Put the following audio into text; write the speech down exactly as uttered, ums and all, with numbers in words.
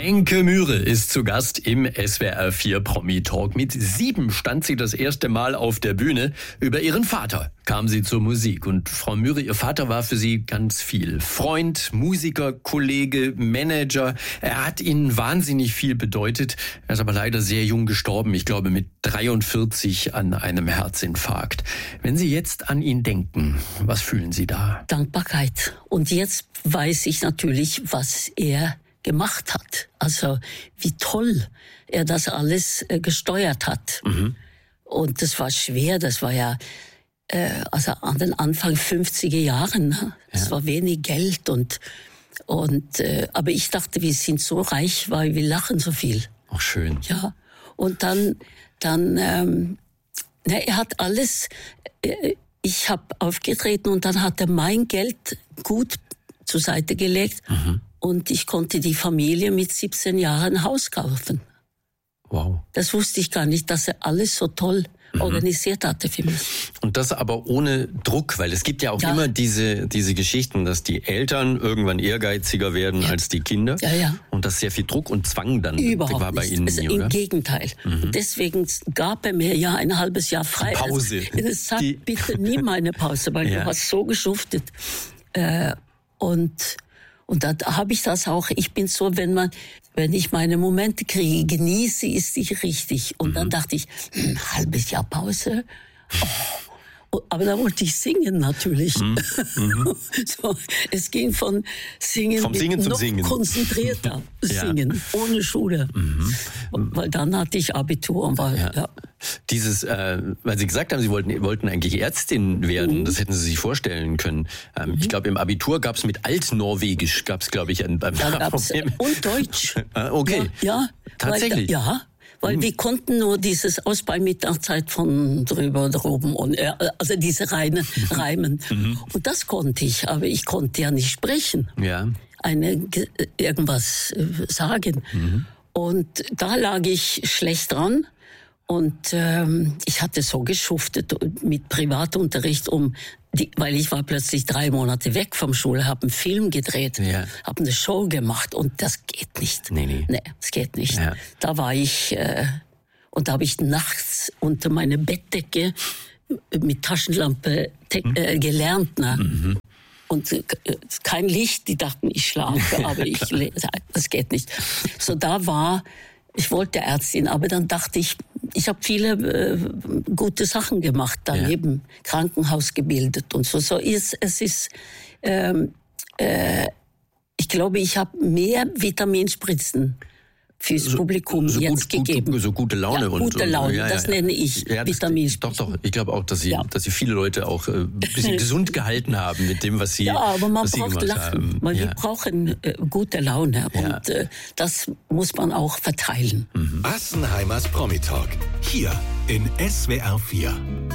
Enke Mühre ist zu Gast im S W R vier Promi Talk. Mit sieben stand sie das erste Mal auf der Bühne. Über ihren Vater kam sie zur Musik. Und Frau Mühre, ihr Vater war für sie ganz viel. Freund, Musiker, Kollege, Manager. Er hat ihnen wahnsinnig viel bedeutet. Er ist aber leider sehr jung gestorben. Ich glaube mit dreiundvierzig an einem Herzinfarkt. Wenn Sie jetzt an ihn denken, was fühlen Sie da? Dankbarkeit. Und jetzt weiß ich natürlich, was er gemacht hat. Also wie toll er das alles äh, gesteuert hat. Mhm. Und das war schwer, das war ja äh, also an den Anfang fünfziger Jahren. Ne? Es ja. war wenig Geld und, und äh, aber ich dachte, wir sind so reich, weil wir lachen so viel. Ach schön. Ja. Und dann, dann ähm, ne, er hat alles, äh, ich habe aufgetreten und dann hat er mein Geld gut zur Seite gelegt. Mhm. Und ich konnte die Familie mit siebzehn Jahren ein Haus kaufen. Wow. Das wusste ich gar nicht, dass er alles so toll mhm. organisiert hatte für mich. Und das aber ohne Druck, weil es gibt ja auch ja. immer diese, diese Geschichten, dass die Eltern irgendwann ehrgeiziger werden ja. als die Kinder. Ja, ja. Und dass sehr viel Druck und Zwang dann Überhaupt war bei nicht. Ihnen Also nie, im oder? Gegenteil. Mhm. Deswegen gab er mir ja ein halbes Jahr frei. Pause. Also, sag die bitte nie meine Pause, weil ja. du hast so geschuftet. Äh, und Und da habe ich das auch, ich bin so, wenn man, wenn ich meine Momente kriege, genieße ich sie richtig. Und mhm. dann dachte ich, ein halbes Jahr Pause. Oh. Aber da wollte ich singen natürlich. Mhm. Mhm. So, es ging von Singen, Vom Singen zum noch Singen. konzentrierter Singen, ja. ohne Schule. Mhm. Weil dann hatte ich Abitur und war, ja. ja. Dieses, äh, weil Sie gesagt haben, Sie wollten, wollten eigentlich Ärztin werden, mhm. das hätten Sie sich vorstellen können. Ähm, mhm. Ich glaube, im Abitur gab es mit Altnorwegisch, gab es, glaube ich, ein, ein da gab's, und Deutsch. Okay, ja, ja, tatsächlich. Weil, ja. Weil mhm. wir konnten nur dieses Aus bei Mittagszeit von drüber, droben und äh, also diese Reine, Reimen. Mhm. Und das konnte ich, aber ich konnte ja nicht sprechen. Ja. Eine, irgendwas äh, sagen. Mhm. Und da lag ich schlecht dran. Und ähm, ich hatte so geschuftet mit Privatunterricht, um die, weil ich war plötzlich drei Monate weg vom Schule, habe einen Film gedreht, ja. habe eine Show gemacht und das geht nicht. Nee, nee. Nee, das geht nicht. Ja. Da war ich, äh, und da habe ich nachts unter meine Bettdecke mit Taschenlampe te- äh, gelernt. Ne? Mhm. Und äh, kein Licht, die dachten, ich schlafe, aber ich, das geht nicht. So da war, ich wollte Ärztin, aber dann dachte ich, ich habe viele äh, gute Sachen gemacht, daneben ja. Krankenhaus gebildet und so. So ist es ist, ähm, äh, ich glaube, ich habe mehr Vitaminspritzen fürs so, Publikum so jetzt gut, gegeben. Gut, so gute Laune ja, und gute Laune, und, ja, ja, das nenne ich ja, Vitaminspritzen. Doch, doch. Ich glaube auch, dass Sie, ja. dass Sie viele Leute auch äh, ein bisschen gesund gehalten haben mit dem, was Sie Ja, aber man was Sie braucht Lachen, haben. weil ja. wir brauchen äh, gute Laune ja. und äh, das muss man auch verteilen. Mhm. Assenheimers Promi Talk, hier in S W R vier.